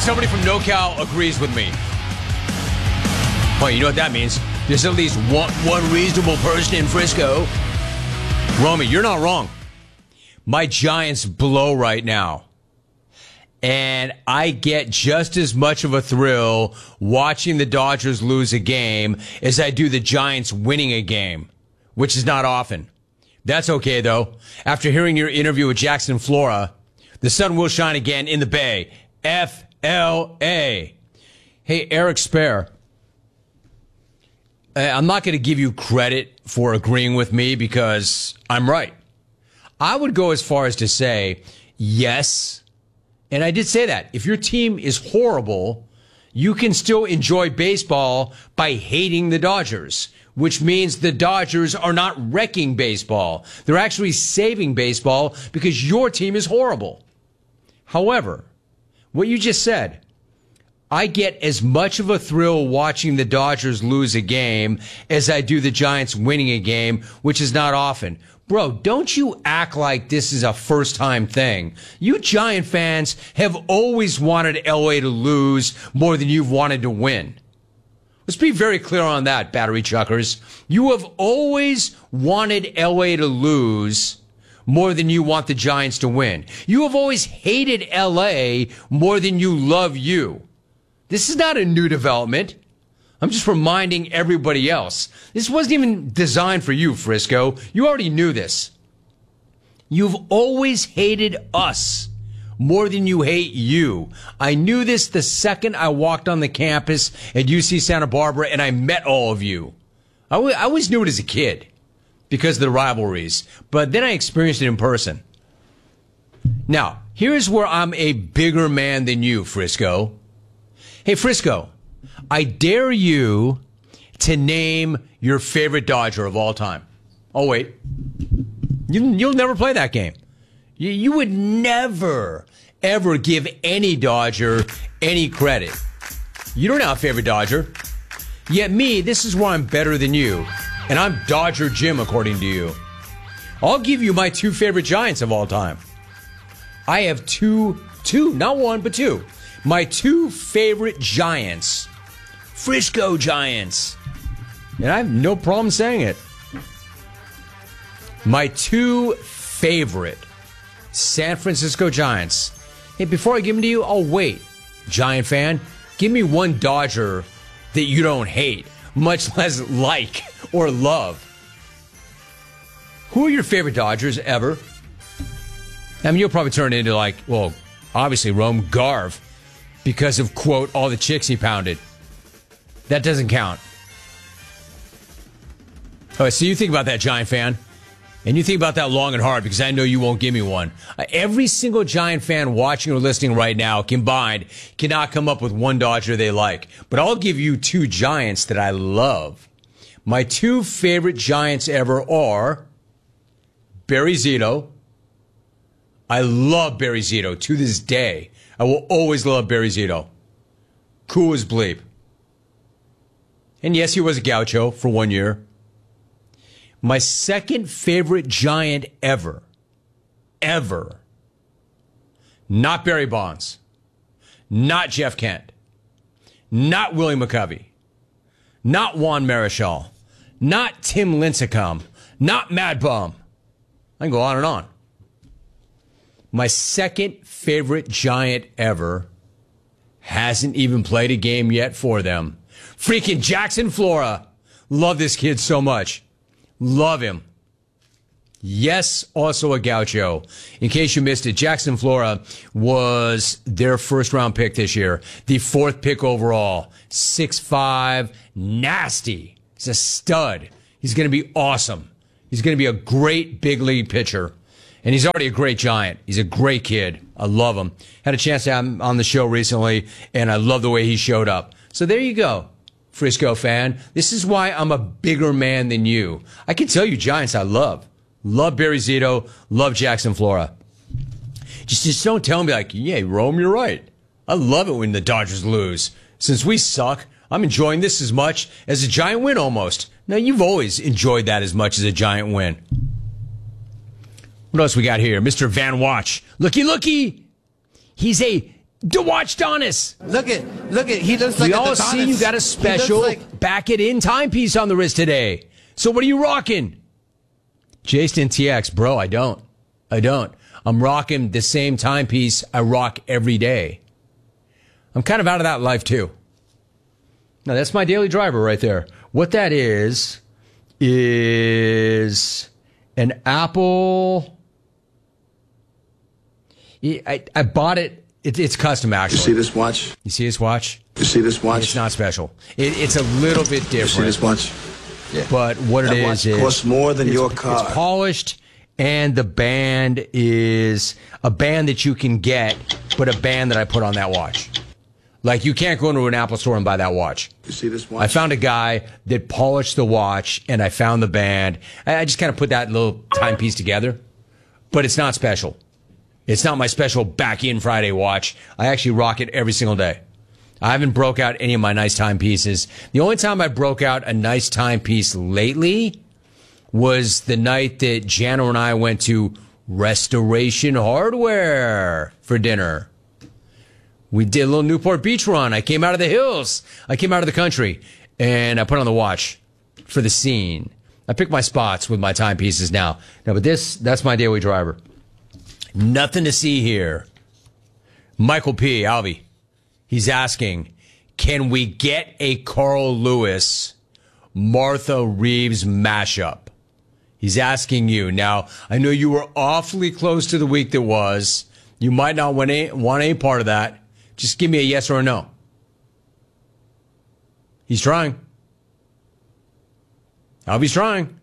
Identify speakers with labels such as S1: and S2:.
S1: somebody from NoCal agrees with me. Well, you know what that means. There's at least one reasonable person in Frisco. Romy, you're not wrong. My Giants blow right now. And I get just as much of a thrill watching the Dodgers lose a game as I do the Giants winning a game, which is not often. That's okay, though. After hearing your interview with Jackson Flora, the sun will shine again in the Bay. FLA. Hey, Eric Spare. I'm not going to give you credit for agreeing with me because I'm right. I would go as far as to say, yes, and I did say that. If your team is horrible, you can still enjoy baseball by hating the Dodgers, which means the Dodgers are not wrecking baseball. They're actually saving baseball because your team is horrible. However, what you just said, I get as much of a thrill watching the Dodgers lose a game as I do the Giants winning a game, which is not often. Bro, don't you act like this is a first-time thing. You Giant fans have always wanted LA to lose more than you've wanted to win. Let's be very clear on that, battery chuckers. You have always wanted LA to lose more than you want the Giants to win. You have always hated LA more than you love you. This is not a new development. I'm just reminding everybody else. This wasn't even designed for you, Frisco. You already knew this. You've always hated us more than you hate you. I knew this the second I walked on the campus at UC Santa Barbara and I met all of you. I always knew it as a kid because of the rivalries, but then I experienced it in person. Now, here's where I'm a bigger man than you, Frisco. Hey, Frisco, I dare you to name your favorite Dodger of all time. Oh, wait. You'll never play that game. You would never, ever give any Dodger any credit. You don't have a favorite Dodger. Yet me, this is where I'm better than you. And I'm Dodger Jim, according to you. I'll give you my two favorite Giants of all time. I have two, not one, but two. My two favorite Giants. Frisco Giants. And I have no problem saying it. My two favorite San Francisco Giants. Hey, before I give them to you, I'll wait. Giant fan, give me one Dodger that you don't hate, much less like or love. Who are your favorite Dodgers ever? I mean, you'll probably turn it into like, well, obviously Rome Garv. Because of, quote, all the chicks he pounded. That doesn't count. All right, so you think about that, Giant fan. And you think about that long and hard because I know you won't give me one. Every single Giant fan watching or listening right now combined cannot come up with one Dodger they like. But I'll give you two Giants that I love. My two favorite Giants ever are Barry Zito. I love Barry Zito to this day. I will always love Barry Zito. Cool as bleep. And yes, he was a gaucho for 1 year. My second favorite Giant ever. Not Barry Bonds. Not Jeff Kent. Not Willie McCovey. Not Juan Marichal. Not Tim Lincecum. Not Mad Bum. I can go on and on. My second favorite Giant ever hasn't even played a game yet for them. Freaking Jackson Flora. Love this kid so much. Love him. Yes, also a gaucho. In case you missed it, Jackson Flora was their first-round pick this year. The fourth pick overall. 6'5", nasty. He's a stud. He's going to be awesome. He's going to be a great big league pitcher. And he's already a great Giant. He's a great kid. I love him. Had a chance to have him on the show recently, and I love the way he showed up. So there you go, Frisco fan. This is why I'm a bigger man than you. I can tell you Giants I love. Love Barry Zito. Love Jackson Flora. Just don't tell me like, yeah, Rome, you're right. I love it when the Dodgers lose. Since we suck, I'm enjoying this as much as a Giant win almost. Now, you've always enjoyed that as much as a Giant win. What else we got here? Mr. Van Watch. Looky. He's a Watch Donis.
S2: Look at, he looks like
S1: we
S2: a
S1: all
S2: Adonis.
S1: see you got a special back it in timepiece on the wrist today. So what are you rocking? Jason TX, bro, I don't. I'm rocking the same timepiece I rock every day. I'm kind of out of that life too. Now that's my daily driver right there. What that is an Apple. I bought it. It's custom, actually.
S3: You see this watch?
S1: You see this watch?
S3: You see this watch?
S1: It's not special. It's a little bit different.
S3: You see this watch?
S1: Yeah. But what it is
S3: costs more than your car.
S1: It's polished, and the band is a band that you can get, but a band that I put on that watch. Like, you can't go into an Apple store and buy that watch.
S3: You see this watch?
S1: I found a guy that polished the watch, and I found the band. I just kind of put that little timepiece together, but it's not special. It's not my special back-in Friday watch. I actually rock it every single day. I haven't broke out any of my nice timepieces. The only time I broke out a nice timepiece lately was the night that Jano and I went to Restoration Hardware for dinner. We did a little Newport Beach run. I came out of the hills. I came out of the country, and I put on the watch for the scene. I pick my spots with my timepieces now. But that's my daily driver. Nothing to see here. Michael P. Alvey. He's asking, can we get a Carl Lewis Martha Reeves mashup? He's asking you. Now, I know you were awfully close to the week that was. You might not want any part of that. Just give me a yes or a no. He's trying. Alvey's trying.